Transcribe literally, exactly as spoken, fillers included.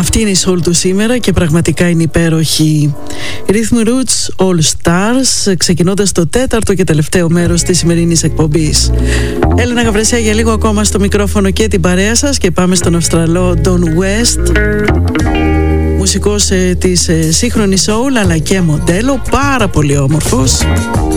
Αυτή είναι η soul του σήμερα και πραγματικά είναι υπέροχη. Rhythm Roots All Stars, ξεκινώντας το τέταρτο και τελευταίο μέρος της σημερινής εκπομπής. Έλενα Γαβρεσιά για λίγο ακόμα στο μικρόφωνο και την παρέα σας και πάμε στον Αυστραλό Don West, μουσικός ε, της ε, σύγχρονης soul αλλά και μοντέλο, πάρα πολύ όμορφος.